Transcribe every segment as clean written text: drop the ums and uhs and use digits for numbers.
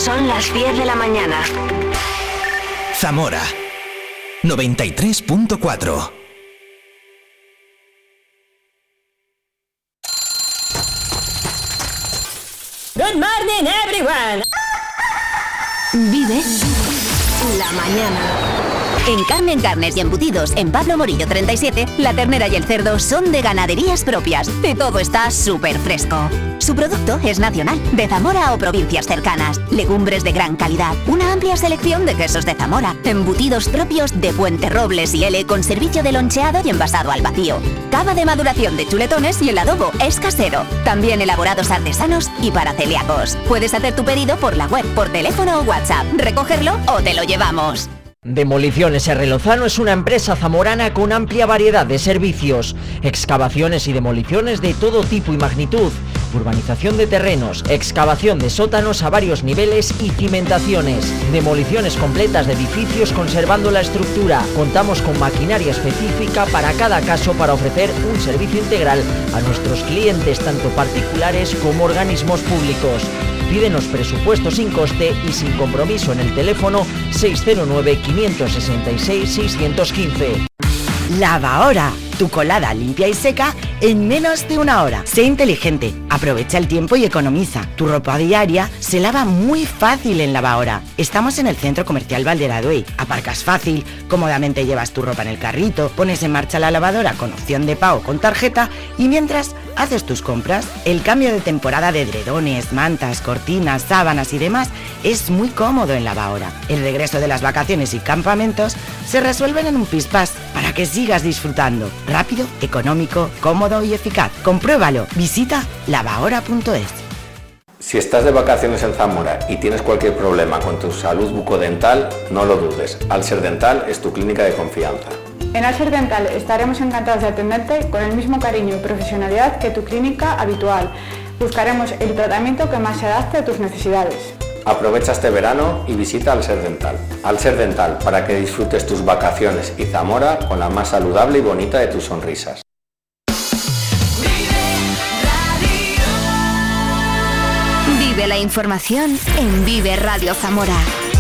Son las 10 de la mañana. Zamora 93.4. Good morning, everyone. Vive la mañana. En Carmen Carnes y Embutidos, en Pablo Morillo 37, la ternera y el cerdo son de ganaderías propias. Y todo está súper fresco. Su producto es nacional, de Zamora o provincias cercanas. Legumbres de gran calidad, una amplia selección de quesos de Zamora, embutidos propios de Fuenterrobles y L con servicio de loncheado y envasado al vacío. Cava de maduración de chuletones y el adobo es casero. También elaborados artesanos y para celíacos. Puedes hacer tu pedido por la web, por teléfono o WhatsApp, recogerlo o te lo llevamos. Demoliciones R. Lozano es una empresa zamorana con amplia variedad de servicios, excavaciones y demoliciones de todo tipo y magnitud, urbanización de terrenos, excavación de sótanos a varios niveles y cimentaciones, demoliciones completas de edificios conservando la estructura. Contamos con maquinaria específica para cada caso para ofrecer un servicio integral a nuestros clientes, tanto particulares como organismos públicos. Pídenos presupuesto sin coste y sin compromiso en el teléfono 609-566-615. Lavahora, tu colada limpia y seca en menos de una hora. Sé inteligente, aprovecha el tiempo y economiza. Tu ropa diaria se lava muy fácil en Lavahora. Estamos en el Centro Comercial Valderaduey. Aparcas fácil, cómodamente llevas tu ropa en el carrito, pones en marcha la lavadora con opción de pago con tarjeta y mientras haces tus compras, el cambio de temporada de edredones, mantas, cortinas, sábanas y demás es muy cómodo en Lavahora. El regreso de las vacaciones y campamentos se resuelven en un pispás para que sigas disfrutando. Rápido, económico, cómodo y eficaz. Compruébalo. Visita lavahora.es. Si estás de vacaciones en Zamora y tienes cualquier problema con tu salud bucodental, no lo dudes. Alser Dental es tu clínica de confianza. En Alser Dental estaremos encantados de atenderte con el mismo cariño y profesionalidad que tu clínica habitual. Buscaremos el tratamiento que más se adapte a tus necesidades. Aprovecha este verano y visita Alser Dental. Alser Dental, para que disfrutes tus vacaciones y Zamora con la más saludable y bonita de tus sonrisas. Vive la información en Vive Radio Zamora.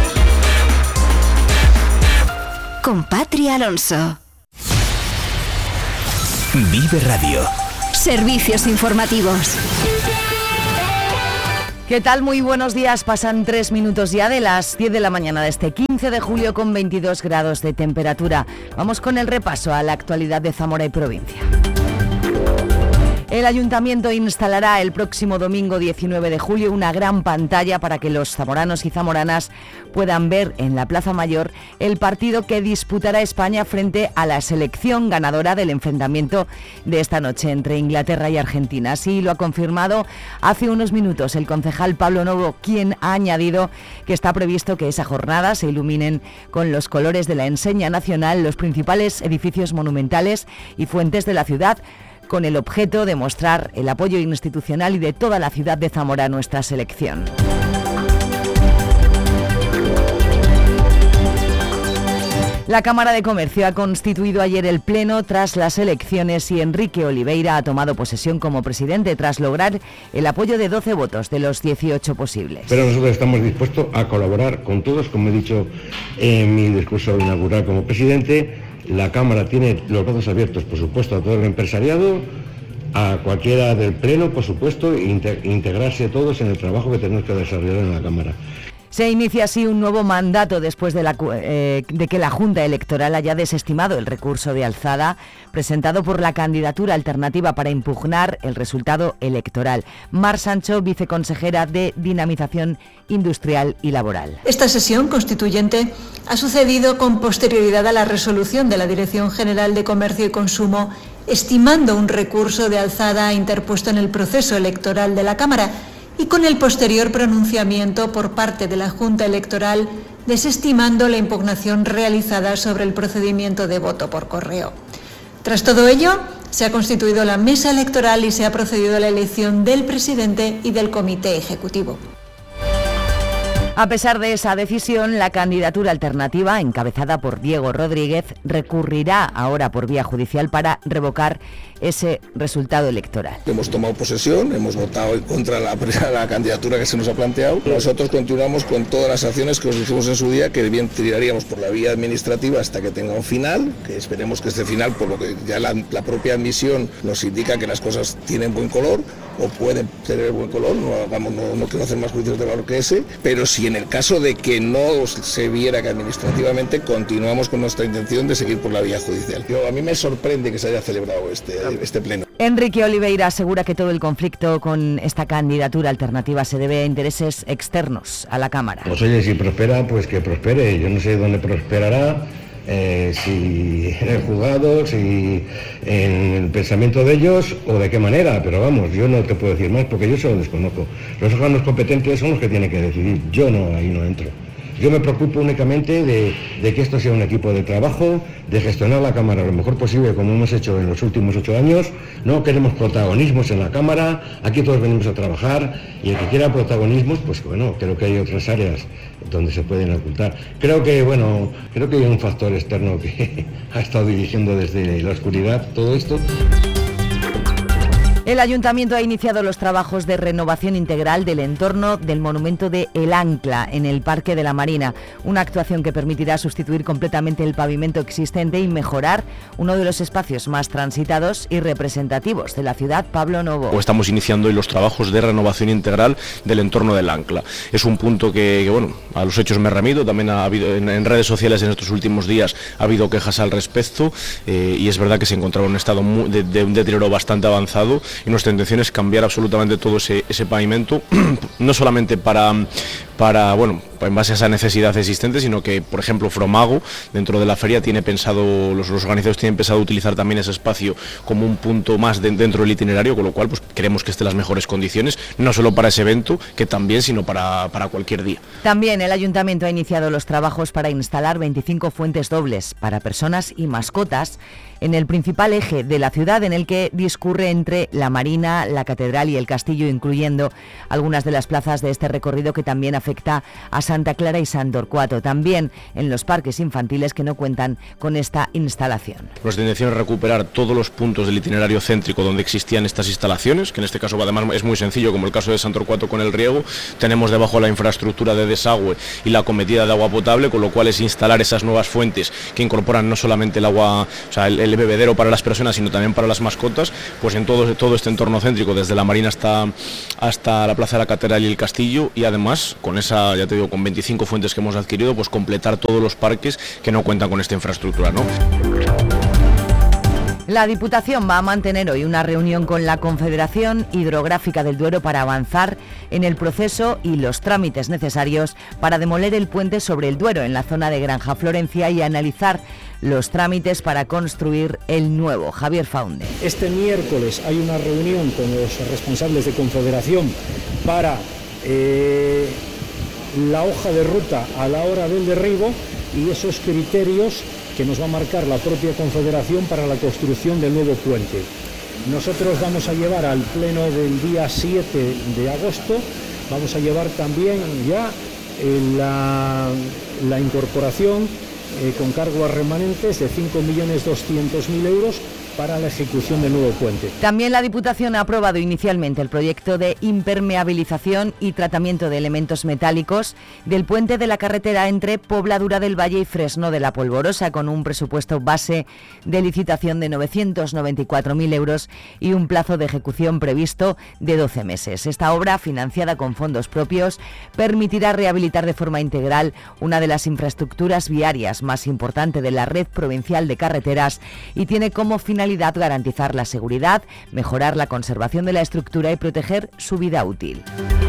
Con Patri Alonso. Vive Radio. Servicios informativos. ¿Qué tal? Muy buenos días. Pasan 3 minutos ya de las 10 de la mañana de este 15 de julio con 22 grados de temperatura. Vamos con el repaso a la actualidad de Zamora y provincia. El Ayuntamiento instalará el próximo domingo 19 de julio una gran pantalla para que los zamoranos y zamoranas puedan ver en la Plaza Mayor el partido que disputará España frente a la selección ganadora del enfrentamiento de esta noche entre Inglaterra y Argentina. Así lo ha confirmado hace unos minutos el concejal Pablo Novo, quien ha añadido que está previsto que esa jornada se iluminen con los colores de la enseña nacional los principales edificios monumentales y fuentes de la ciudad, con el objeto de mostrar el apoyo institucional y de toda la ciudad de Zamora a nuestra selección. La Cámara de Comercio ha constituido ayer el Pleno tras las elecciones y Enrique Oliveira ha tomado posesión como presidente tras lograr el apoyo de 12 votos de los 18 posibles. Pero nosotros estamos dispuestos a colaborar con todos, como he dicho en mi discurso inaugural como presidente. La Cámara tiene los brazos abiertos, por supuesto, a todo el empresariado, a cualquiera del Pleno, por supuesto, integrarse todos en el trabajo que tenemos que desarrollar en la Cámara. Se inicia así un nuevo mandato después de que la Junta Electoral haya desestimado el recurso de alzada presentado por la candidatura alternativa para impugnar el resultado electoral. Mar Sancho, viceconsejera de Dinamización Industrial y Laboral. Esta sesión constituyente ha sucedido con posterioridad a la resolución de la Dirección General de Comercio y Consumo, estimando un recurso de alzada interpuesto en el proceso electoral de la Cámara, y con el posterior pronunciamiento por parte de la Junta Electoral desestimando la impugnación realizada sobre el procedimiento de voto por correo. Tras todo ello, se ha constituido la mesa electoral y se ha procedido a la elección del presidente y del comité ejecutivo. A pesar de esa decisión, la candidatura alternativa, encabezada por Diego Rodríguez, recurrirá ahora por vía judicial para revocar ese resultado electoral. Hemos tomado posesión, hemos votado en contra de la candidatura que se nos ha planteado. Nosotros continuamos con todas las acciones que os dijimos en su día, que bien tiraríamos por la vía administrativa hasta que tenga un final, que esperemos que este final, por lo que ya la propia admisión nos indica que las cosas tienen buen color, o pueden tener buen color, no quiero hacer más juicios de valor que ese, pero si en el caso de que no se viera que administrativamente, continuamos con nuestra intención de seguir por la vía judicial. A mí me sorprende que se haya celebrado este pleno. Enrique Oliveira asegura que todo el conflicto con esta candidatura alternativa se debe a intereses externos a la Cámara. Pues oye, si prospera, pues que prospere. Yo no sé dónde prosperará, si en el juzgado, si en el pensamiento de ellos o de qué manera, pero vamos, yo no te puedo decir más porque yo se lo desconozco. Los órganos competentes son los que tienen que decidir, yo no, ahí no entro. Yo me preocupo únicamente de que esto sea un equipo de trabajo, de gestionar la Cámara lo mejor posible, como hemos hecho en los últimos 8 años. No queremos protagonismos en la Cámara, aquí todos venimos a trabajar, y el que quiera protagonismos, pues bueno, creo que hay otras áreas donde se pueden ocultar. Creo que hay un factor externo que ha estado dirigiendo desde la oscuridad todo esto. El Ayuntamiento ha iniciado los trabajos de renovación integral del entorno del monumento de El Ancla en el Parque de la Marina, una actuación que permitirá sustituir completamente el pavimento existente y mejorar uno de los espacios más transitados y representativos de la ciudad, Pablo Novo. Estamos iniciando hoy los trabajos de renovación integral del entorno del Ancla. Es un punto que bueno, a los hechos me remito, también ha habido en redes sociales en estos últimos días ha habido quejas al respecto, y es verdad que se encontraba en un estado de un deterioro bastante avanzado. Y nuestra intención es cambiar absolutamente todo ese pavimento, no solamente para bueno, en base a esa necesidad existente, sino que, por ejemplo, Fromago, dentro de la feria, tiene pensado, los organizadores tienen pensado utilizar también ese espacio como un punto más dentro del itinerario, con lo cual pues queremos que esté en las mejores condiciones, no solo para ese evento, que también, sino para cualquier día. También el Ayuntamiento ha iniciado los trabajos para instalar 25 fuentes dobles para personas y mascotas en el principal eje de la ciudad, en el que discurre entre la Marina, la Catedral y el Castillo, incluyendo algunas de las plazas de este recorrido que también afecta a Santa Clara y San Torcuato, también en los parques infantiles que no cuentan con esta instalación. Nuestra intención es recuperar todos los puntos del itinerario céntrico donde existían estas instalaciones, que en este caso además es muy sencillo, como el caso de San Torcuato con el riego. Tenemos debajo la infraestructura de desagüe y la cometida de agua potable, con lo cual es instalar esas nuevas fuentes que incorporan no solamente el agua, o sea, el bebedero para las personas, sino también para las mascotas, pues en todo este entorno céntrico, desde la Marina hasta la Plaza de la Catedral y el Castillo, y además con esa, ya te digo, con 25 fuentes que hemos adquirido, pues completar todos los parques que no cuentan con esta infraestructura, ¿no? La Diputación va a mantener hoy una reunión con la Confederación Hidrográfica del Duero para avanzar en el proceso y los trámites necesarios para demoler el puente sobre el Duero en la zona de Granja Florencia y analizar los trámites para construir el nuevo. Javier Faunde. Este miércoles hay una reunión con los responsables de Confederación para la hoja de ruta a la hora del derribo y esos criterios que nos va a marcar la propia Confederación para la construcción del nuevo puente. Nosotros vamos a llevar al pleno del día 7 de agosto, vamos a llevar también ya la incorporación con cargo a remanentes de 5.200.000 euros para la ejecución del nuevo puente. También la Diputación ha aprobado inicialmente el proyecto de impermeabilización y tratamiento de elementos metálicos del puente de la carretera entre Pobladura del Valle y Fresno de la Polvorosa, con un presupuesto base de licitación de 994.000 euros y un plazo de ejecución previsto de 12 meses. Esta obra, financiada con fondos propios, permitirá rehabilitar de forma integral una de las infraestructuras viarias más importantes de la red provincial de carreteras y tiene como finalidad garantizar la seguridad, mejorar la conservación de la estructura y proteger su vida útil.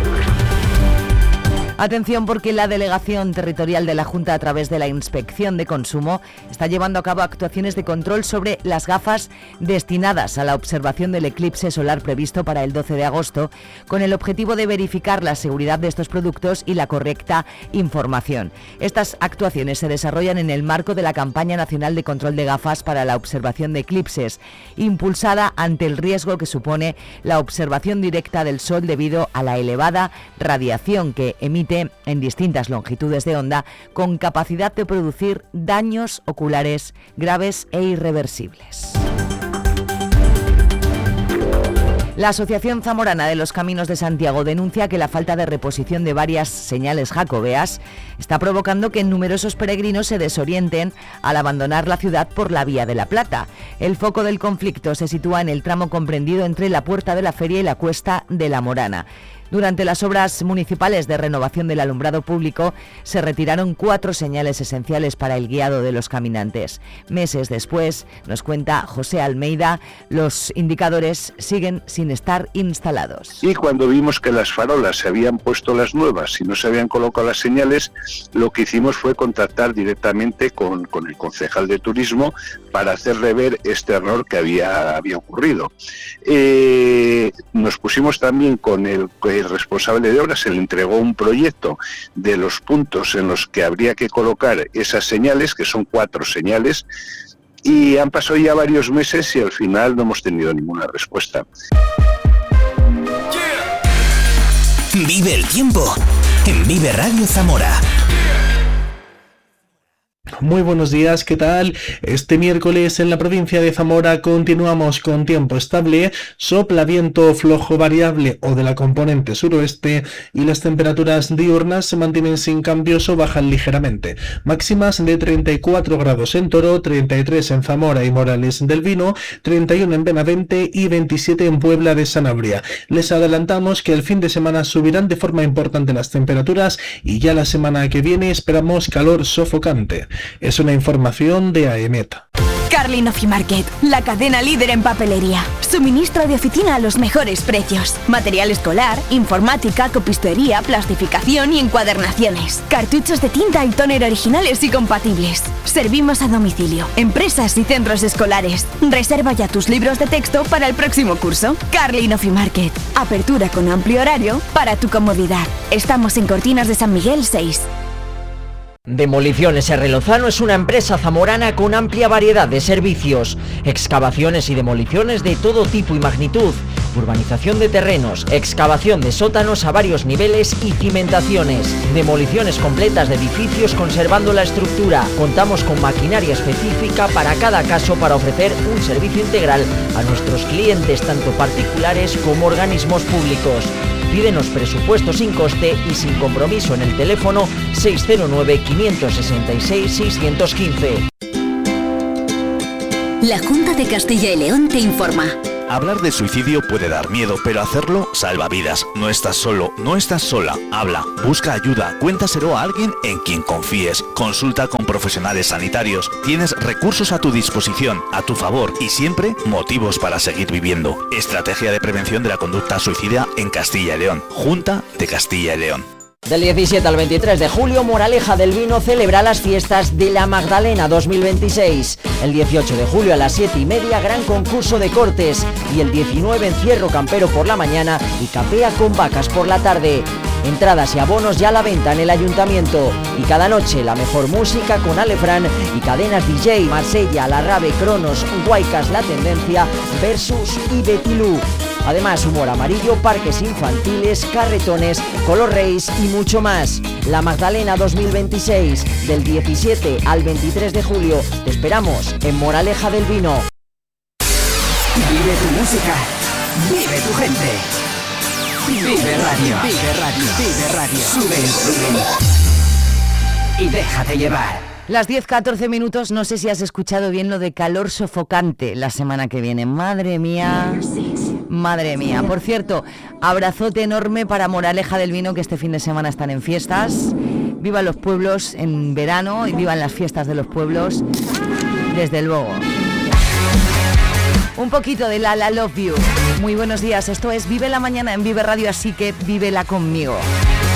Atención, porque la Delegación Territorial de la Junta, a través de la Inspección de Consumo, está llevando a cabo actuaciones de control sobre las gafas destinadas a la observación del eclipse solar previsto para el 12 de agosto, con el objetivo de verificar la seguridad de estos productos y la correcta información. Estas actuaciones se desarrollan en el marco de la Campaña Nacional de Control de Gafas para la Observación de Eclipses, impulsada ante el riesgo que supone la observación directa del Sol debido a la elevada radiación que emite emite en distintas longitudes de onda con capacidad de producir daños oculares graves e irreversibles. La Asociación Zamorana de los Caminos de Santiago denuncia que la falta de reposición de varias señales jacobeas está provocando que numerosos peregrinos se desorienten al abandonar la ciudad por la Vía de la Plata. El foco del conflicto se sitúa en el tramo comprendido entre la Puerta de la Feria y la Cuesta de la Morana. Durante las obras municipales de renovación del alumbrado público se retiraron 4 señales esenciales para el guiado de los caminantes. Meses después, nos cuenta José Almeida, los indicadores siguen sin estar instalados. Y cuando vimos que las farolas se habían puesto las nuevas y no se habían colocado las señales, lo que hicimos fue contactar directamente con el concejal de turismo para hacerle ver este error que había ocurrido. Nos pusimos también con el responsable de obras, se le entregó un proyecto de los puntos en los que habría que colocar esas señales, que son 4 señales, y han pasado ya varios meses y al final no hemos tenido ninguna respuesta. Vive el tiempo en Vive Radio Zamora. Muy buenos días, ¿qué tal? Este miércoles en la provincia de Zamora continuamos con tiempo estable, sopla viento flojo variable o de la componente suroeste y las temperaturas diurnas se mantienen sin cambios o bajan ligeramente. Máximas de 34 grados en Toro, 33 en Zamora y Morales del Vino, 31 en Benavente y 27 en Puebla de Sanabria. Les adelantamos que el fin de semana subirán de forma importante las temperaturas y ya la semana que viene esperamos calor sofocante. Es una información de AEMET. Carlin Ofimarket, la cadena líder en papelería. Suministro de oficina a los mejores precios. Material escolar, informática, copistería, plastificación y encuadernaciones. Cartuchos de tinta y tóner originales y compatibles. Servimos a domicilio, empresas y centros escolares. Reserva ya tus libros de texto para el próximo curso. Carlin Ofimarket. Apertura con amplio horario para tu comodidad. Estamos en Cortinas de San Miguel 6. Demoliciones R. Lozano es una empresa zamorana con amplia variedad de servicios, excavaciones y demoliciones de todo tipo y magnitud, urbanización de terrenos, excavación de sótanos a varios niveles y cimentaciones, demoliciones completas de edificios conservando la estructura. Contamos con maquinaria específica para cada caso para ofrecer un servicio integral a nuestros clientes, tanto particulares como organismos públicos. Pídenos presupuesto sin coste y sin compromiso en el teléfono 609-566-615. La Junta de Castilla y León te informa. Hablar de suicidio puede dar miedo, pero hacerlo salva vidas. No estás solo, no estás sola. Habla, busca ayuda, cuéntaselo a alguien en quien confíes. Consulta con profesionales sanitarios. Tienes recursos a tu disposición, a tu favor y siempre motivos para seguir viviendo. Estrategia de prevención de la conducta suicida en Castilla y León. Junta de Castilla y León. Del 17 al 23 de julio, Moraleja del Vino celebra las fiestas de la Magdalena 2026. El 18 de julio a las 7:30, gran concurso de cortes. Y el 19, encierro campero por la mañana y capea con vacas por la tarde. Entradas y abonos ya a la venta en el ayuntamiento. Y cada noche la mejor música con Alefran y cadenas DJ, Marsella, La Rave, Cronos, Guaycas, La Tendencia, Versus y Betilú. Además, humor amarillo, parques infantiles, carretones, color race y mucho más. La Magdalena 2026, del 17 al 23 de julio. Te esperamos en Moraleja del Vino. Vive tu música, vive tu gente. Vive Radio, vive Radio, vive Radio. Sube el volumen y déjate llevar. Las 10:14 minutos, no sé si has escuchado bien lo de calor sofocante la semana que viene. Madre mía, madre mía. Por cierto, abrazote enorme para Moraleja del Vino, que este fin de semana están en fiestas. Vivan los pueblos en verano y vivan las fiestas de los pueblos, desde luego. Un poquito de La Love You. Muy buenos días, esto es Vive la Mañana en Vive Radio, así que vívela conmigo.